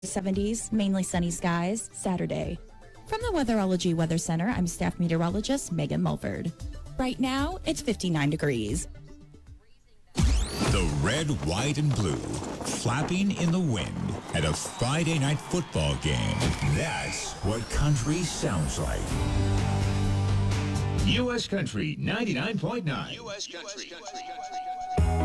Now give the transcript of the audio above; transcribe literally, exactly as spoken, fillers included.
seventies, mainly sunny skies, Saturday. From the Weatherology Weather Center, I'm staff meteorologist Megan Mulford. Right now, it's fifty-nine degrees. The red, white, and blue flapping in the wind at a Friday night football game. That's what country sounds like. U S Country ninety-nine point nine. U S Country.